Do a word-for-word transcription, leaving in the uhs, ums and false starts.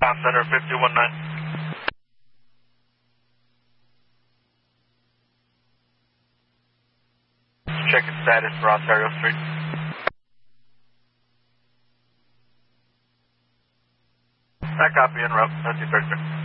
Town Center fifty one nine. Checking status for Ontario Street. That copy en route, that's your